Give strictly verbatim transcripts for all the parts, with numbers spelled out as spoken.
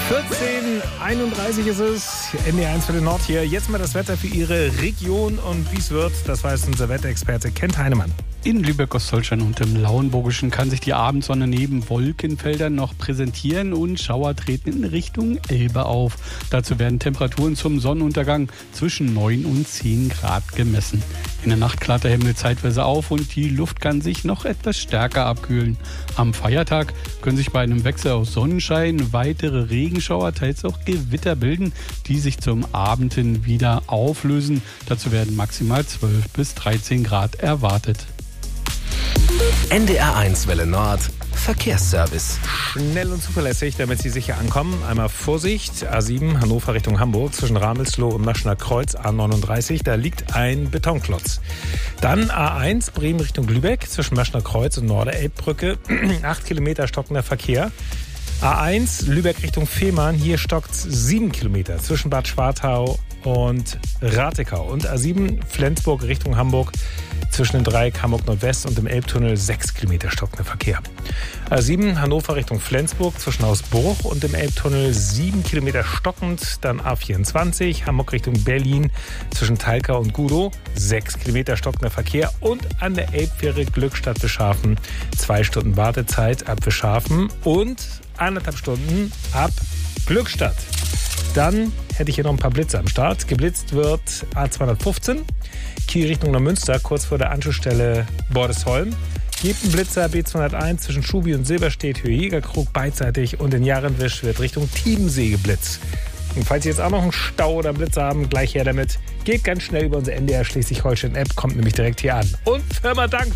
vierzehn Uhr einunddreißig ist es, N D R eins für den Nord hier. Jetzt mal das Wetter für Ihre Region und wie es wird, das weiß unser Wetterexperte Kent Heinemann. In Lübeck, Ostholstein und im Lauenburgischen kann sich die Abendsonne neben Wolkenfeldern noch präsentieren und Schauer treten in Richtung Elbe auf. Dazu werden Temperaturen zum Sonnenuntergang zwischen neun und zehn Grad gemessen. In der Nacht klart der Himmel zeitweise auf und die Luft kann sich noch etwas stärker abkühlen. Am Feiertag können sich bei einem Wechsel aus Sonnenschein weitere Regenschauer, teils auch Gewitter bilden, die sich zum Abend hin wieder auflösen. Dazu werden maximal zwölf bis dreizehn Grad erwartet. N D R eins Welle Nord, Verkehrsservice. Schnell und zuverlässig, damit Sie sicher ankommen. Einmal Vorsicht, A sieben Hannover Richtung Hamburg zwischen Ramelsloh und Maschner Kreuz, A neununddreißig, da liegt ein Betonklotz. Dann A eins Bremen Richtung Lübeck zwischen Maschner Kreuz und Norderelbbrücke, acht Kilometer stockender Verkehr. A eins Lübeck Richtung Fehmarn, hier stockt sieben Kilometer zwischen Bad Schwartau und Ratekau. Und A sieben Flensburg Richtung Hamburg zwischen dem Dreieck Hamburg Nordwest und dem Elbtunnel sechs Kilometer stockender Verkehr. A sieben Hannover Richtung Flensburg zwischen Hausbruch und dem Elbtunnel sieben Kilometer stockend. Dann A vierundzwanzig Hamburg Richtung Berlin zwischen Talca und Gudow sechs Kilometer stockender Verkehr. Und an der Elbfähre Glückstadt Bischhafen zwei Stunden Wartezeit ab Bischhafen und eineinhalb Stunden ab Glückstadt. Dann hätte ich hier noch ein paar Blitze am Start. Geblitzt wird A zweihundertfünfzehn, Kiel Richtung Neumünster, kurz vor der Anschlussstelle Bordesholm. Gibt ein Blitzer B zweihunderteins zwischen Schubi und Silberstedt, Höhe Jägerkrug beidseitig und in Jarenwisch wird Richtung Tiebensee geblitzt. Und falls Sie jetzt auch noch einen Stau oder einen Blitzer haben, gleich her damit. Geht ganz schnell über unsere N D R Schleswig-Holstein-App, kommt nämlich direkt hier an. Und Firma Dank!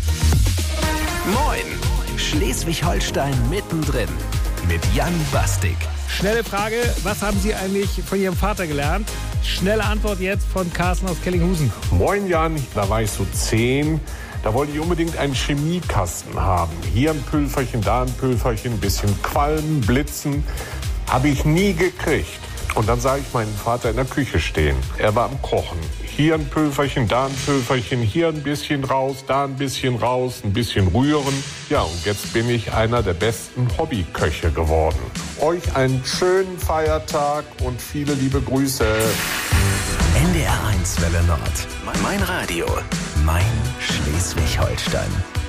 Moin, Schleswig-Holstein mittendrin mit Jan Bastik. Schnelle Frage, was haben Sie eigentlich von Ihrem Vater gelernt? Schnelle Antwort jetzt von Carsten aus Kellinghusen. Moin Jan, da war ich so zehn. Da wollte ich unbedingt einen Chemiekasten haben. Hier ein Pülferchen, da ein Pülferchen, ein bisschen Qualmen, Blitzen. Habe ich nie gekriegt. Und dann sah ich meinen Vater in der Küche stehen. Er war am Kochen. Hier ein Pülferchen, da ein Pülferchen, hier ein bisschen raus, da ein bisschen raus, ein bisschen rühren. Ja, und jetzt bin ich einer der besten Hobbyköche geworden. Euch einen schönen Feiertag und viele liebe Grüße. N D R eins Welle Nord. Mein Radio. Mein Schleswig-Holstein.